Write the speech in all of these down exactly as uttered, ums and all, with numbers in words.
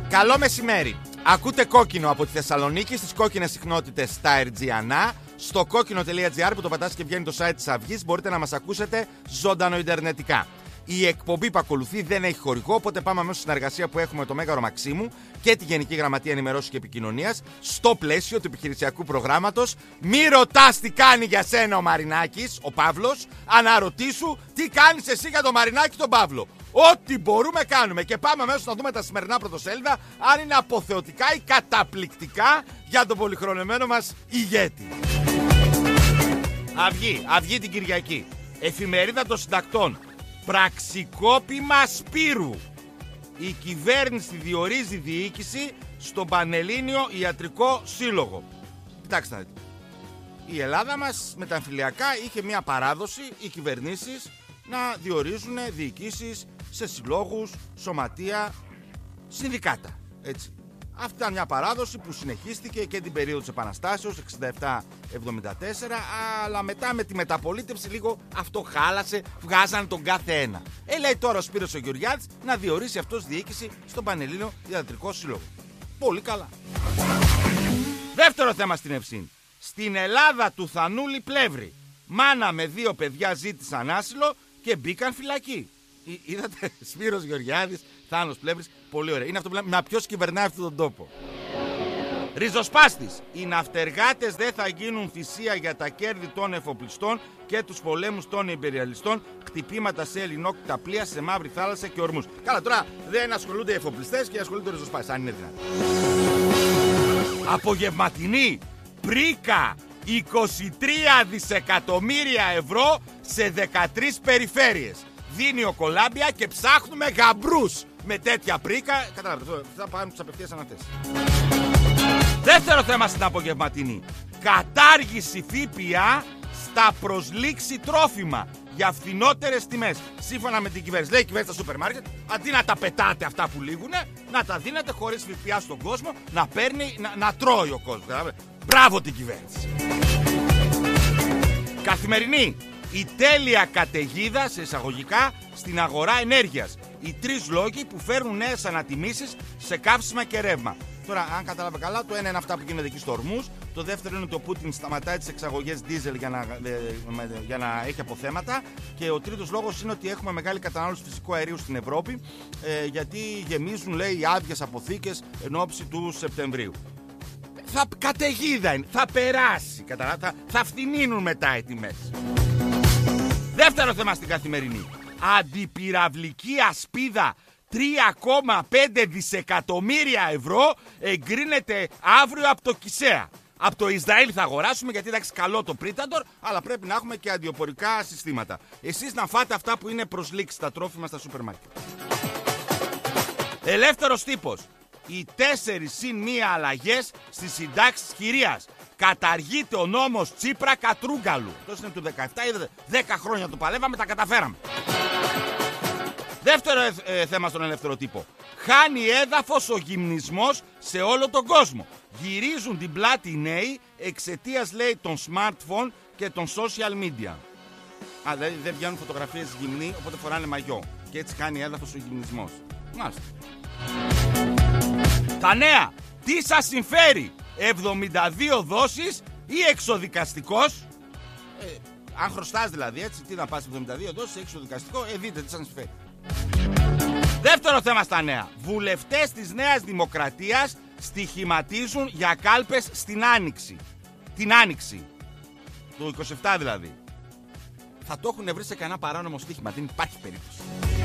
Καλό μεσημέρι. Ακούτε Κόκκινο από τη Θεσσαλονίκη στις κόκκινες συχνότητες στα Ερτζιανά. Στο κόκκινο τελεία τζι άρ που το πατάς και βγαίνει το site της Αυγής μπορείτε να μας ακούσετε ζωντανό ιντερνετικά. Η εκπομπή που ακολουθεί δεν έχει χορηγό, οπότε πάμε αμέσως στην συνεργασία που έχουμε με το Μέγαρο Μαξίμου και τη Γενική Γραμματεία Ενημερώσεως και Επικοινωνίας στο πλαίσιο του επιχειρησιακού προγράμματος. Μη ρωτάς τι κάνει για σένα ο Μαρινάκης, ο Παύλος, αναρωτήσου τι κάνεις εσύ για τον Μαρινάκη τον Παύλο. Ό,τι μπορούμε κάνουμε και πάμε αμέσως να δούμε τα σημερινά πρωτοσέλιδα αν είναι αποθεωτικά ή καταπληκτικά για τον πολυχρονεμένο μας ηγέτη. Αυγή, Αυγή την Κυριακή. Εφημερίδα των Συντακτών. Πραξικόπημα Σπύρου. Η κυβέρνηση διορίζει διοίκηση στον Πανελλήνιο Ιατρικό Σύλλογο. Κοιτάξτε να δείτε. Η Ελλάδα μας με τα εμφυλιακά είχε μια παράδοση οι κυβερνήσεις να διορίζουν διοικήσεις σε συλλόγους, σωματεία, συνδικάτα. Έτσι. Αυτή ήταν μια παράδοση που συνεχίστηκε και την περίοδο της Επαναστάσεως εξήντα επτά εβδομήντα τέσσερα, αλλά μετά με τη μεταπολίτευση λίγο αυτό χάλασε, βγάζανε τον κάθε ένα. Ε, λέει τώρα ο Σπύρος ο Γεωργιάδης να διορίσει αυτός διοίκηση στον Πανελλήνιο Ιατρικό Σύλλογο. Πολύ καλά. Δεύτερο θέμα στην Ευσύνη. Στην Ελλάδα του Θανούλη Πλεύρη. Μάνα με δύο παιδιά ζήτησαν άσυλο και μπήκαν φυλακή. Εί, είδατε, Σπύρος Γεωργιάδης, Θάνος Πλεύρης, πολύ ωραία. Είναι αυτό που λέμε, να ποιος κυβερνάει αυτόν τον τόπο. Ριζοσπάστης. Οι ναυτεργάτες δεν θα γίνουν θυσία για τα κέρδη των εφοπλιστών και τους πολέμους των υπεριαλιστών. Χτυπήματα σε ελληνόκτητα πλοία, σε μαύρη θάλασσα και ορμούς. Καλά, τώρα δεν ασχολούνται οι εφοπλιστές και ασχολούνται οι ριζοσπάστες, αν είναι δυνατόν. Απογευματινή. Πρίκα. είκοσι τρία δισεκατομμύρια ευρώ σε δεκατρείς περιφέρειες. Δίνει ο Κολάμπια και ψάχνουμε γαμπρούς με τέτοια πρίκα. Καταλάβετε, θα πάνε τους απευθείας αναθέσεις. Δεύτερο θέμα στην απογευματινή. Κατάργηση ΦΠΑ στα προσλήξη τρόφιμα για φθηνότερες τιμές. Σύμφωνα με την κυβέρνηση. Λέει η κυβέρνηση στα σούπερ μάρκετ, αντί να τα πετάτε αυτά που λήγουνε, να τα δίνετε χωρίς ΦΠΑ στον κόσμο, να παίρνει, να, να τρώει ο κόσμος. Μπράβο την κυβέρνηση. Καθημερινή. Η τέλεια καταιγίδα, σε εισαγωγικά, στην αγορά ενέργειας. Οι τρεις λόγοι που φέρνουν νέες ανατιμήσεις σε καύσιμα και ρεύμα. Τώρα, αν κατάλαβα καλά, το ένα είναι αυτά που γίνονται εκεί στο Ορμούς. Το δεύτερο είναι το Πούτιν σταματάει τις εξαγωγές δίζελ για να, για να έχει αποθέματα. Και ο τρίτος λόγος είναι ότι έχουμε μεγάλη κατανάλωση φυσικού αερίου στην Ευρώπη. Ε, γιατί γεμίζουν, λέει, οι άδειες αποθήκες εν ώψη του Σεπτεμβρίου. Θα καταιγίδα είναι, θα περάσει, καταλάβατε, θα, θα φθηνίνουν μετά οι τιμές. Δεύτερο θέμα στην καθημερινή. Αντιπυραυλική ασπίδα τρία κόμμα πέντε δισεκατομμύρια ευρώ εγκρίνεται αύριο από το Κισέα. Από το Ισραήλ θα αγοράσουμε γιατί εντάξει καλό το Predator, αλλά πρέπει να έχουμε και αντιοπορικά συστήματα. Εσείς να φάτε αυτά που είναι προσλήξη στα τρόφιμα στα σούπερ μάρκετ. Ελεύθερος τύπος. Οι τέσσερις συν μία αλλαγές στις συντάξεις χειρίας. Καταργείται ο νόμος Τσίπρα Κατρούγκαλου. Αυτό είναι του δεκαεπτά, είδατε, δέκα χρόνια το παλεύαμε, τα καταφέραμε. Δεύτερο ε, ε, θέμα στον ελεύθερο τύπο. Χάνει έδαφος ο γυμνισμός σε όλο τον κόσμο. Γυρίζουν την πλάτη οι νέοι εξαιτίας, λέει, των smartphone και των social media. Α, δηλαδή δεν βγαίνουν φωτογραφίες γυμνοί, οπότε φοράνε μαγιό. Και έτσι χάνει έδαφος ο γυμνισμός. Μάλιστα. Τα νέα. Τι σας συμφέρει, εβδομήντα δύο δόσεις ή εξοδικαστικός? Ε, αν χρωστάς δηλαδή, έτσι, τι να πας εβδομήντα δύο δόσεις ή εξοδικαστικό, ε, δείτε τι σας συμφέρει. Δεύτερο θέμα στα νέα. Βουλευτές της Νέας Δημοκρατίας στοιχηματίζουν για κάλπες στην Άνοιξη. Την Άνοιξη. Το είκοσι επτά δηλαδή. Θα το έχουν βρει σε κανένα παράνομο στοίχημα. Δεν υπάρχει περίπτωση.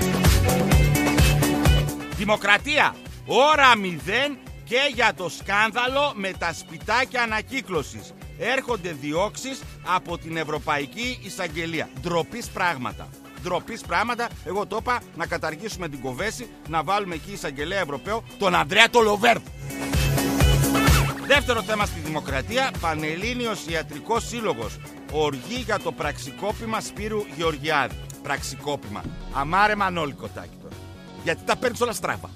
Δημοκρατία. Ώρα μηδέν και για το σκάνδαλο με τα σπιτάκια ανακύκλωσης. Έρχονται διώξεις από την Ευρωπαϊκή Εισαγγελία. Ντροπής πράγματα. Ντροπής πράγματα. Εγώ το είπα να καταργήσουμε την Κοβέση, να βάλουμε εκεί εισαγγελέα Ευρωπαίο, τον Ανδρέα το Λοβέρδο. Δεύτερο θέμα στη Δημοκρατία. Πανελλήνιος Ιατρικός Σύλλογος. Οργή για το πραξικόπημα Σπύρου Γεωργιάδη. Πραξικόπημα. Αμάρε Μανώλη Κοτάκη τώρα. Γιατί τα παίρνεις όλα στράβα.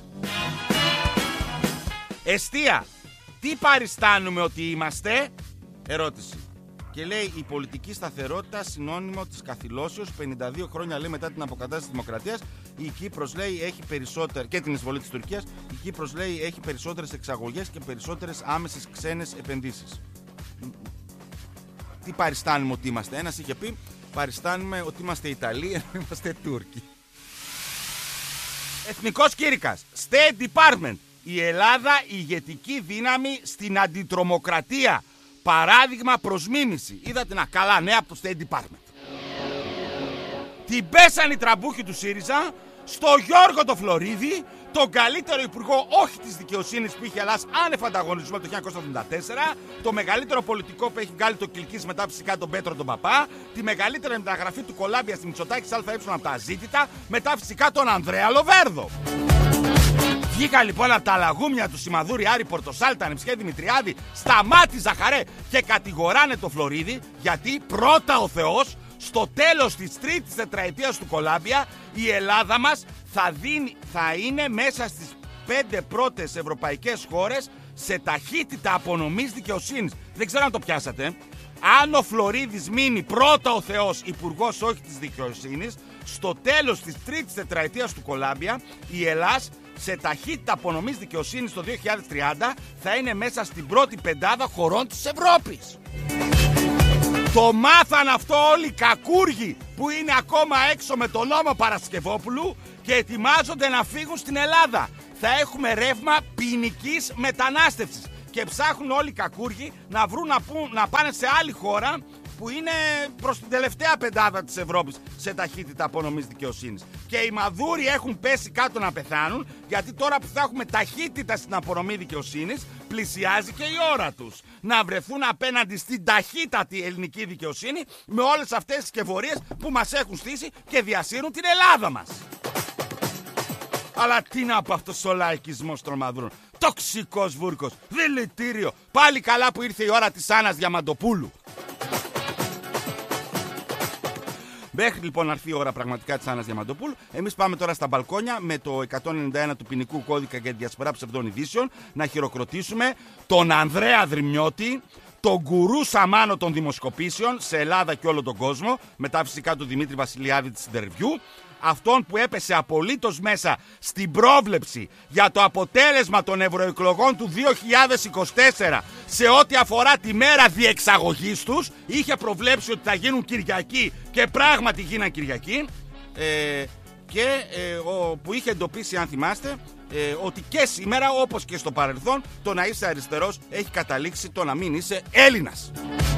Εστία. Τι παριστάνουμε ότι είμαστε? Ερώτηση. και λέει η πολιτική σταθερότητα συνώνυμο της καθυλώσεως. πενήντα δύο χρόνια λέει μετά την αποκατάσταση της δημοκρατίας, η Κύπρος λέει έχει περισσότερες, και την εισβολή της Τουρκίας, η Κύπρος λέει έχει περισσότερες εξαγωγές και περισσότερες άμεσες ξένες επενδύσεις. Τι παριστάνουμε ότι είμαστε? Ένας είχε πει παριστάνουμε ότι είμαστε Ιταλοί ενώ είμαστε Τούρκοι. Εθνικός κήρυκας, State Department. Η Ελλάδα ηγετική δύναμη στην αντιτρομοκρατία. Παράδειγμα προς μίμηση. Είδατε ένα καλά νέα από το State Department. Την πέσαν οι τραμπούχοι του ΣΥΡΙΖΑ στο Γιώργο το Φλωρίδη, τον καλύτερο υπουργό όχι της δικαιοσύνης που είχε Ελλάς άνευ ανταγωνισμού το χίλια εννιακόσια εβδομήντα τέσσερα, το μεγαλύτερο πολιτικό που έχει βγάλει το Κιλκής μετά φυσικά τον Πέτρο τον Παπά, τη μεγαλύτερη μεταγραφή του Κολάμπια στη Μητσοτάκης ΑΕ από τα αζήτητα, μετά φυσικά τον Ανδρέα Λοβέρδο. Βγήκα λοιπόν από τα λαγούμια του Σιμαδούρη, Άρη Πορτοσάλτα, Νεψιέ Δημητριάδη, Σταμάτη Ζαχαρέ και κατηγοράνε το Φλωρίδη γιατί πρώτα ο Θεός στο τέλος της τρίτης τετραετίας του Κολάμπια η Ελλάδα μας θα, δίνει, θα είναι μέσα στις πέντε πρώτες ευρωπαϊκές χώρες σε ταχύτητα απονομής δικαιοσύνης. Δεν ξέρω αν το πιάσατε. Αν ο Φλωρίδης μείνει πρώτα ο Θεός υπουργός όχι της δικαιοσύνης, στο τέλος της τρίτης τετραετίας του Κολάμπια η Ελλάς σε ταχύτητα απονομής δικαιοσύνης το δύο χιλιάδες τριάντα θα είναι μέσα στην πρώτη πεντάδα χωρών της Ευρώπης. Το μάθαν αυτό όλοι οι κακούργοι που είναι ακόμα έξω με τον νόμο Παρασκευόπουλου και ετοιμάζονται να φύγουν στην Ελλάδα. Θα έχουμε ρεύμα ποινικής μετανάστευσης και ψάχνουν όλοι οι κακούργοι να βρουν να, πούν, να πάνε σε άλλη χώρα που είναι προς την τελευταία πεντάδα της Ευρώπης σε ταχύτητα απονομής δικαιοσύνης. Και οι μαδούροι έχουν πέσει κάτω να πεθάνουν, γιατί τώρα που θα έχουμε ταχύτητα στην απονομή δικαιοσύνης, πλησιάζει και η ώρα τους να βρεθούν απέναντι στην ταχύτατη ελληνική δικαιοσύνη με όλες αυτές τις σκευωρίες που μας έχουν στήσει και διασύρουν την Ελλάδα μας. Αλλά τι να πω αυτός ο λαϊκισμός των μαδούρων. Τοξικός βούρκος, δηλητήριο. Πάλι καλά που ήρθε η ώρα της Άννας Διαμαντοπούλου. Μέχρι λοιπόν να έρθει η ώρα πραγματικά της Άννας Διαμαντοπούλου, εμείς πάμε τώρα στα μπαλκόνια με το εκατόν ενενήντα ένα του ποινικού κώδικα για τη διασπορά ψευδών ειδήσεων να χειροκροτήσουμε τον Ανδρέα Δρυμιώτη, τον γκουρού Σαμάνο των δημοσκοπήσεων σε Ελλάδα και όλο τον κόσμο, μετά φυσικά του Δημήτρη Βασιλιάδη της Ιντερβιού, αυτόν που έπεσε απολύτως μέσα στην πρόβλεψη για το αποτέλεσμα των ευρωεκλογών του δύο χιλιάδες είκοσι τέσσερα σε ό,τι αφορά τη μέρα διεξαγωγής τους. Είχε προβλέψει ότι θα γίνουν Κυριακή και πράγματι γίναν Κυριακή, ε, και ε, ο, που είχε εντοπίσει, αν θυμάστε, ε, ότι και σήμερα όπως και στο παρελθόν το να είσαι αριστερός έχει καταλήξει το να μην είσαι Έλληνας.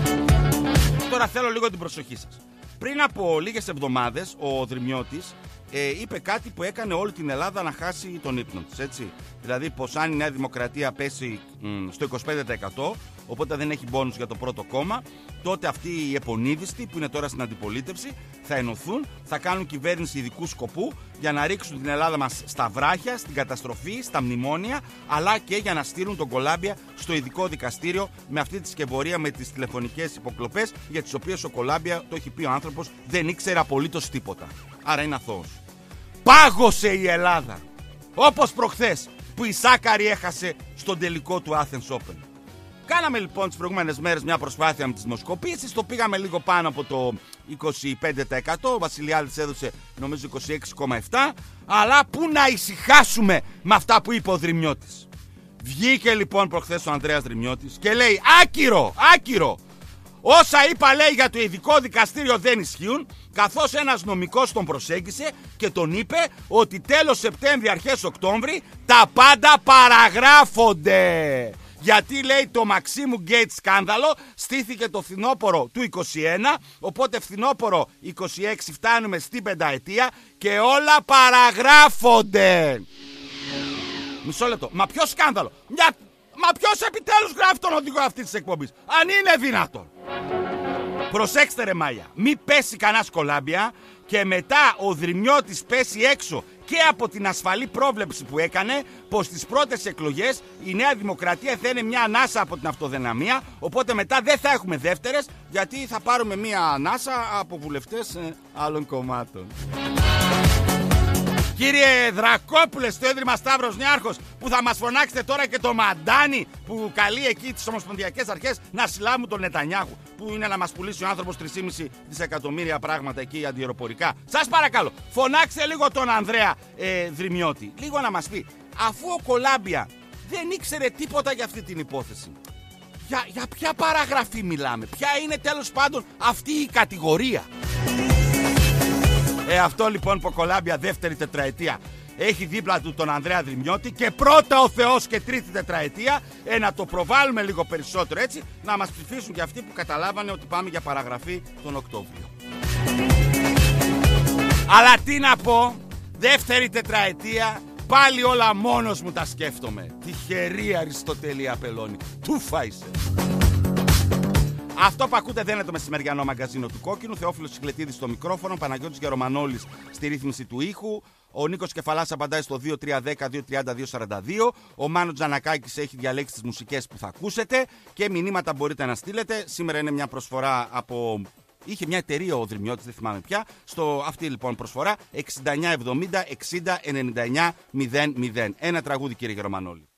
Τώρα θέλω λίγο την προσοχή σας. Πριν από λίγες εβδομάδες ο Δρυμιώτης ε, είπε κάτι που έκανε όλη την Ελλάδα να χάσει τον ύπνο της, έτσι. Δηλαδή πως αν η Νέα Δημοκρατία πέσει μ, στο είκοσι πέντε τοις εκατό, οπότε δεν έχει μπόνους για το πρώτο κόμμα, τότε αυτοί οι επονίδιστοι που είναι τώρα στην αντιπολίτευση θα ενωθούν, θα κάνουν κυβέρνηση ειδικού σκοπού για να ρίξουν την Ελλάδα μας στα βράχια, στην καταστροφή, στα μνημόνια, αλλά και για να στείλουν τον Κολάμπια στο ειδικό δικαστήριο με αυτή τη σκευωρία με τις τηλεφωνικές υποκλοπές, για τις οποίες ο Κολάμπια, το έχει πει ο άνθρωπος, δεν ήξερε απολύτως τίποτα. Άρα είναι αθώος. Πάγωσε η Ελλάδα, όπως προχθές που η Σάκαρη έχασε στον τελικό του Athens Open. Κάναμε λοιπόν τις προηγούμενες μέρες μια προσπάθεια με τις δημοσκοπήσεις, το πήγαμε λίγο πάνω από το είκοσι πέντε τοις εκατό, ο Βασιλιάδης έδωσε νομίζω είκοσι έξι κόμμα επτά τοις εκατό, αλλά πού να ησυχάσουμε με αυτά που είπε ο Δρυμιώτης. Βγήκε λοιπόν προχθές ο Ανδρέας Δρυμιώτης και λέει άκυρο, άκυρο, όσα είπα λέει για το ειδικό δικαστήριο δεν ισχύουν, καθώς ένας νομικός τον προσέγγισε και τον είπε ότι τέλος Σεπτέμβρη αρχές Οκτώβρη τα πάντα παραγράφονται. Γιατί λέει το Μαξίμου Γκέιτ σκάνδαλο στήθηκε το φθινόπωρο του είκοσι ένα, οπότε φθινόπωρο είκοσι έξι φτάνουμε στην πενταετία και όλα παραγράφονται. Μισό λεπτό, μα ποιο σκάνδαλο, Μια... μα ποιος επιτέλους γράφει τον οδηγό αυτής της εκπομπής, αν είναι δυνατόν. Προσέξτε ρε Μάγια, μη πέσει κανένας Κολάμπια και μετά ο Δρυμιώτης πέσει έξω και από την ασφαλή πρόβλεψη που έκανε πως στις πρώτες εκλογές η Νέα Δημοκρατία θα είναι μια ανάσα από την αυτοδυναμία, οπότε μετά δεν θα έχουμε δεύτερες γιατί θα πάρουμε μια ανάσα από βουλευτές ε, άλλων κομμάτων. Κύριε Δρακόπουλε, στο Ίδρυμα Σταύρος Νιάρχος, που θα μας φωνάξετε τώρα και το Μαντάνι που καλεί εκεί τις ομοσπονδιακές αρχές να συλλάβουν τον Νετανιάχου, που είναι να μας πουλήσει ο άνθρωπος τρία κόμμα πέντε δισεκατομμύρια πράγματα εκεί αντιεροπορικά. Σας παρακαλώ, φωνάξτε λίγο τον Ανδρέα ε, Δρυμιώτη, λίγο να μας πει, αφού ο Κολάμπια δεν ήξερε τίποτα για αυτή την υπόθεση. Για, για ποια παραγραφή μιλάμε, ποια είναι τέλος πάντων αυτή η κατηγορία. Ε, αυτό λοιπόν που ο Κολάμπια δεύτερη τετραετία έχει δίπλα του τον Ανδρέα Δρυμιώτη και πρώτα ο Θεός και τρίτη τετραετία, ε, να το προβάλλουμε λίγο περισσότερο έτσι, να μας ψηφίσουν και αυτοί που καταλάβανε ότι πάμε για παραγραφή τον Οκτώβριο. Αλλά τι να πω, δεύτερη τετραετία, πάλι όλα μόνος μου τα σκέφτομαι. Τυχερή Αριστοτέλη Απελώνη, του φάισε. Αυτό που ακούτε δεν είναι το μεσημεριανό μαγκαζίνο του Κόκκινου. Θεόφιλος Συγκλετίδης στο μικρόφωνο, Παναγιώτης Γερομανόλης στη ρύθμιση του ήχου. Ο Νίκος Κεφαλάς απαντάει στο δύο τρία ένα μηδέν δύο τριάντα δύο σαράντα δύο. Ο Μάνος Τζανακάκης έχει διαλέξει τις μουσικές που θα ακούσετε. Και μηνύματα μπορείτε να στείλετε. Σήμερα είναι μια προσφορά από... Είχε μια εταιρεία ο Δρυμιώτης, δεν θυμάμαι πια. Στο αυτή λοιπόν προσφορά εξήντα εννιά εβδομήντα εξήντα ενενήντα εννιά μηδέν μηδέν. Ένα τραγούδι, κύριε Γερομανόλη.